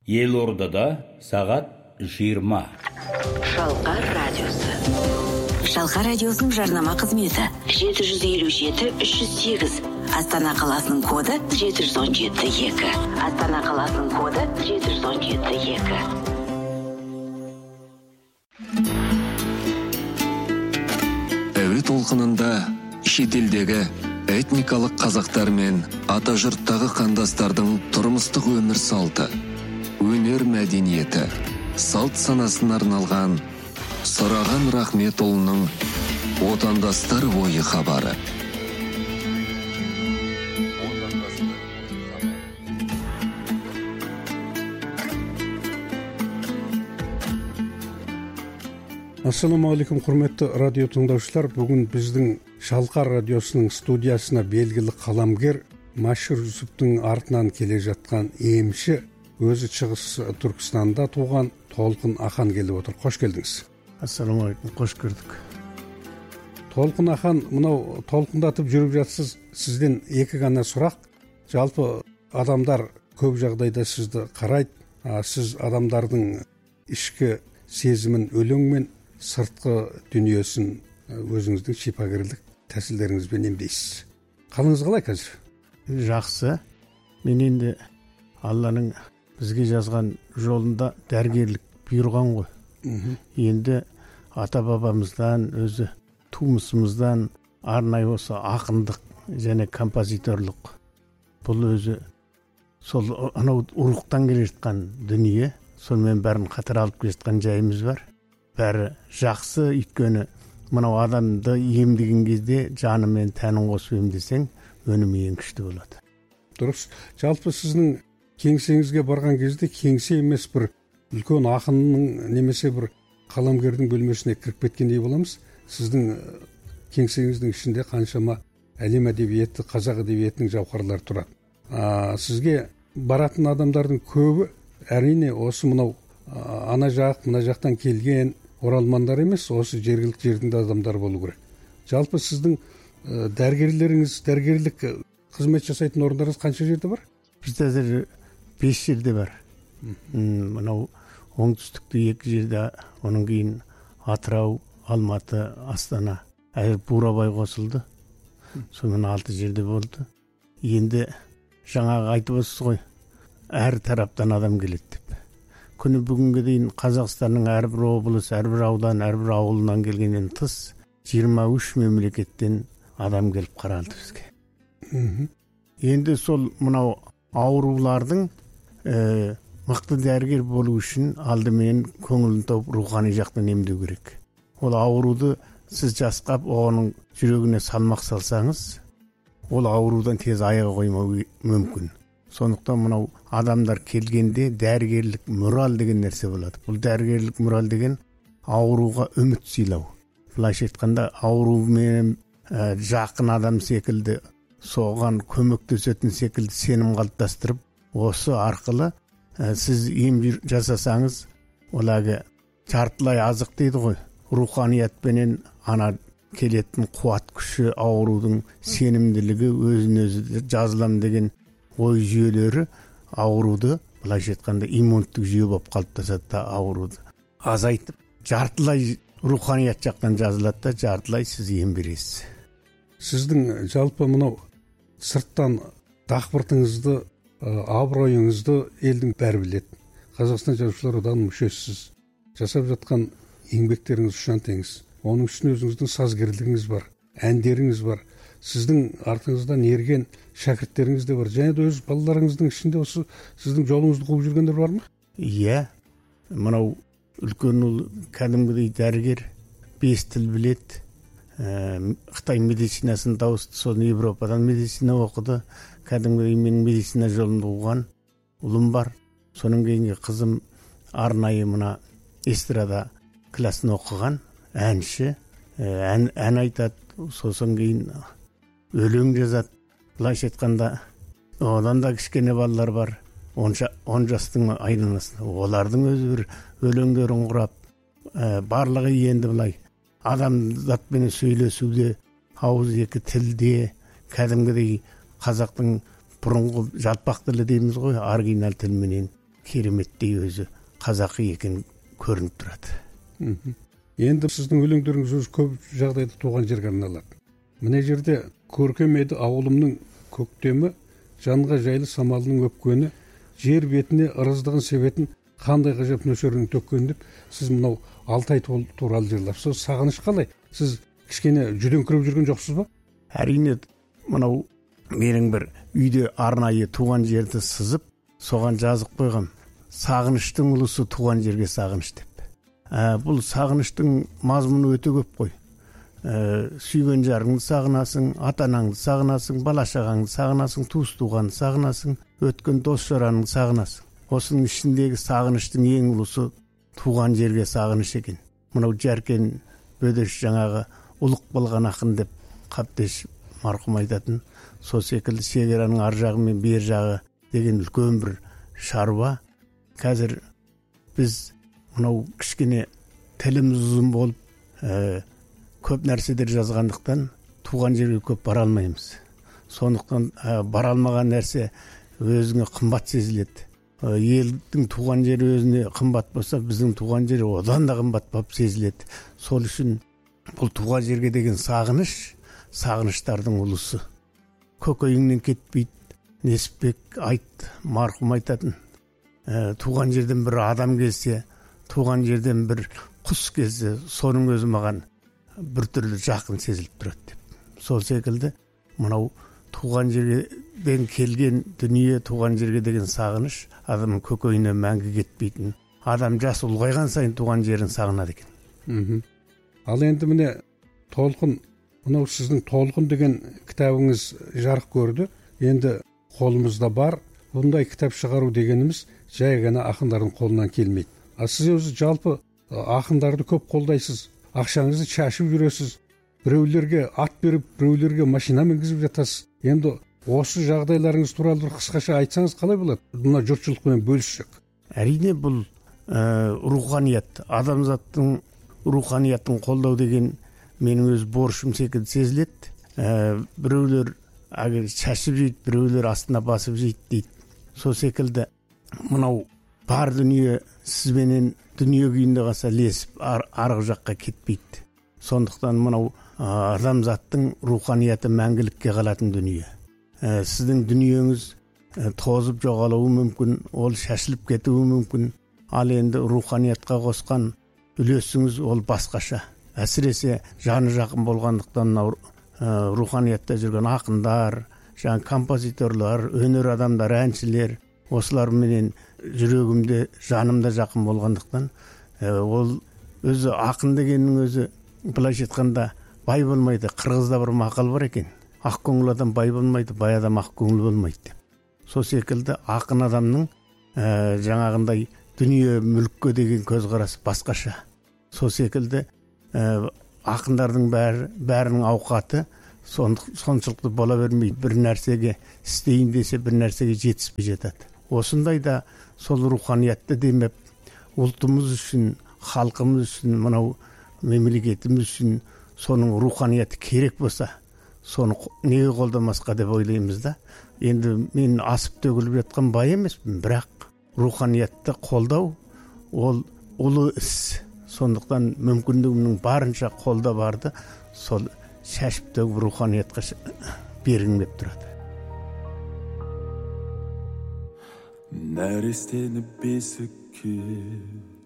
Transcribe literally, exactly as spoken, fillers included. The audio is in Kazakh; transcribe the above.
Елордада сағат жиырма. Шалқар радиосы. Шалқар радиосының жарнама қызметі жеті жүз елу жеті үш жүз сегіз. Астана қаласының коды жеті жүз он жеті екі. Астана қаласының коды жеті жүз он жеті екі. Әуе толқынында шетелдегі этникалық қазақтар мен ата жұрттағы қандастардың тұрмыстық өмір салты, өнер мәдениеті, салт санасын арналған Сұраған Рахметұлының отандастар ойы хабары. Ассаламағалейкум, құрметті радио тыңдаушылар. Бүгін біздің Шалқар радиосының студиясына белгілі қаламгер Машһүр Жүсіптің артынан келе жатқан емші, өзі Шығыс Түркістанда туған Толқын Ахан келіп отыр. Қош келдіңіз. Ассаламағалейкум, қош көрдік. Толқын Ахан, мынау толқындатып жүріп жатсыз. Сізден екі ғана сұрақ. Жалпы адамдар көп жағдайда сізді қарайды. Сіз адамдардың ішкі сезімін өлеңмен, сыртқы дүниесін өзіңіздің шипагерлік тәсілдеріңізбен емдейсіз. Қалыңыз қалай қазір? Жақсы. Мен енді Алланың бізге жазған жолында дәрігерлік бұйырған ғой. Енді ата-бабамыздан, өзі тумысымыздан арнайы осы ақындық және композиторлық. Бұл өзі сол анау ұрықтан келе жатқан дүние. Сонымен бәрін қатар алып келе жатқан жайымыз бар. Бәрі жақсы, өйткені мынау адамды емдеген кезде жаны мен тәнін қосып емдесең, өнімі ең күшті болады. Дұрыс. Жалпы сіздің кеңсеңізге барған кезде кеңсе емес бір үлкен ақынның немесе бір қаламгердің бөлмесіне кіріп кеткендей боламыз. Сіздің кеңсеңіздің ішінде қаншама әлем әдебиеті, қазақ әдебиетінің жауһарлары тұрады. А, сізге баратын адамдардың көбі әрине осы мынау ана жақ, мына жақтан келген оралмандар емес, осы жергілікті жердің адамдар болу керек. Жалпы сіздің дәрігерлеріңіз, дәрігерлік қызмет жасайтын орындарыңыз қанша жерде бар? Бізде әзір бес жерде бар. Мынау оңтүстікте екі жерде, оның кейін Атырау, Алматы, Астана, әзір Бурабай қосылды. Сонымен алты жерде болды. Енді жаңағы айтып отырсыз ғой, әр тараптан адам келеді деп. Күні бүгінге дейін Қазақстанның әрбір облыс, әрбір аудан, әрбір ауылынан келгеннен тыс жиырма үш мемлекеттен адам келіп қаралды бізге. Енді сол мынау аурулардың ә, мықты дәрігер болу үшін алдымен көңілін тауып рухани жақтан емдеу керек. Ол ауруды сіз жасқап, оның жүрегіне салмақ салсаңыз, ол аурудан тез аяға қоймау мүмкін. Сондықтан мынау адамдар келгенде дәрігерлік мораль деген нәрсе болады. Бұл дәрігерлік мораль деген ауруға үміт сыйлау. Былайша айтқанда аурумен ә, жақын адам секілді, соған көмектесетін секілді сенім қалыптастырып, осы арқылы ә, сіз ем жасасаңыз, олагы жартылай азық дейді ғой. Руханиятпенен ана келетін қуат күші, аурудың сенімділігі, өзін өзі жазылам деген ой жүйелері ауруды, былайша айтқанда иммундық жүйе болып қалыптасады да ауруды азайтып, жартылай руханият жақтан жазылады да, жартылай сіз ем бересіз. Сіздің жалпы мынау сырттан дақпыртыңызды, абыройыңызды елдің бәрі біледі. Қазақстан Жазушылар одағының мүшесісіз. Жасап жатқан еңбектеріңіз ұшан теңіз. Оның үшін өзіңіздің сазгерлігіңіз бар, әндеріңіз бар. Сіздің артыңыздан ерген шәкірттеріңіз де бар. Және де өз балаларыңыздың ішінде осы сіздің жолыңызды қуып жүргендер бар ма? Иә. Мынау үлкен ұл кәдімгідей дәрігер, бес тіл біледі. Ә, Қытай медицинасын тауысты, соны Европадан медицина оқыды. Кәдімгідей менің медицина жолын қуған ұлым бар. Соның кейінгі қызым арнайы мына эстрада класын оқыған, әнші, ән, ән айтады. Сосын кейін өлең жазады. Былайша айтқанда, одан да кішкене балалар бар. он жастың айналасында. Олардың өзі бір өлеңдерін құрап, ә, барлығы енді былай адамзатпен сөйлесуде, ауыз екі тілде, кәдімгідей қазақтың бұрынғы жалпақ тілі дейміз ғой, оригинал тілменен кереметтей өзі қазақы екен көрініп тұрады. Енді сіздің өлеңдеріңіз өзі көп жағдайда туған жерге арналады. Мына жерде көркем еді ауылымның көктемі, жанға жайлы самалының өпкені, жер бетіне ырыздығын себетін қандай ғажап нөсердің төккені деп, сіз мынау Алтай туралы жырлап, сол сағыныш қалай? Сіз кішкене жүдеңкіреп жүрген жоқсыз ба? Әрине, мынау менің бір үйде арнайы туған жерді сызып, соған жазып қойғам. Сағыныштың ұлысы туған жерге сағыныш деп. Ә, бұл сағыныштың мазмұны өте көп қой. Ә, сүйген жарыңды сағынасың, ата-анаңды сағынасың, бала-шағаңды сағынасың, туыс-туғанды сағынасың, өткен дос-жараныңды сағынасың. Осының ішіндегі сағыныштың ең ұлысы туған жерге сағыныш екен. Мынау Жәркен Бөдеш жаңағы ұлық болған ақын деп Қабдеш марқұм айтатын, сол секілді шекараның ар жағы мен бер жағы деген үлкен бір шаруа. Қазір біз мынау кішкене тіліміз ұзын болып, ә, көп нәрседер жазғандықтан туған жерге көп бара алмаймыз. Сондықтан ә, бара алмаған нәрсе өзіңе қымбат сезіледі. Ә, елдің туған жері өзіне қымбат болса, біздің туған жері одан да қымбат болып сезіледі. Сол үшін бұл туған жерге деген сағыныш, сағыныштардың ұлысы. Көкейіңнен кетпейді, Несіпбек айт, марқұм айтатын. Ә, туған жерден бір адам келсе, туған жерден бір құс келсе, соның өзі маған бір түрлі жақын сезіліп тұрады деп. Сол секілді, мынау туған жерден келген дүние, туған жерге деген сағыныш, адамның көкейіне мәңгі кетпейтін. Адам жас ұлғайған сайын туған жерін сағынады екен. Ал енді міне толқын, мынау сіздің толқын деген кітабыңыз жарық көрді. Енді қолымызда бар. Бұндай кітап шығару дегеніміз жай ғана ақындардың қолынан келмейді. А сіз өзі жалпы ақындарды көп қолдайсыз. Ақшаңызды шашып жүресіз. Біреулерге ат беріп, біреулерге машина мінгізіп жатасыз. Енді осы жағдайларыңыз туралы бір қысқаша айтсаңыз қалай болады? Мына жұртшылықпен бөліссек. Әрине бұл ә, руханият, адамзаттың руханиятын қолдау деген менің өз борышым секілді сезіледі. Ә, біреулер шашып жейді, біреулер астына басып жейді дейді. Сол секілді мынау бар дүние сізбенен дүние күйінде қалса лесіп ар, арғы жаққа кетпейді. Сондықтан мынау ә, адамзаттың руханияты мәңгілікке қалатын дүние. Ә, сіздің дүниеңіз ә, тозып жоғалуы мүмкін, ол шашылып кетуі мүмкін. Ал енді руханиятқа қосқан үлесіңіз ол басқаша. Әсіресе жаны жақын болғандықтан мынау ә, руханиятта жүрген ақындар, жаңа композиторлар, өнер адамдар, әншілер, осылар менен жүрегімде, жанымда жақын болғандықтан, ә, ол өзі ақын дегеннің өзі былайша айтқанда бай болмайды. Қырғызда бір мақал бар екен. Ақ көңіл адам бай болмайды, бай адам ақ көңіл болмайды деп. Сол секілді ақын адамның ә, жаңағындай дүние мүлікке деген көзқарасы басқаша. Сол секілді ә, ақындардың бәрі, бәрінің ауқаты соншылықты бола бермейді. Бір нәрсеге істейін десе, бір нәрсеге жетіспей жатады. Осындай да сол руханиятты демеп, ұлтымыз үшін, халқымыз үшін, мынау мемлекетіміз үшін соның руханияты керек болса, соны неге қолдамасқа деп ойлаймыз да. Енді мен асып төгіліп жатқан бай емеспін, бірақ руханиятты қолдау ол ұлы іс. Сондықтан мүмкіндігімнің барынша қолда барды, сол шашып төгіп руханиятқа бергім келіп тұрады. Нәрестені бесікке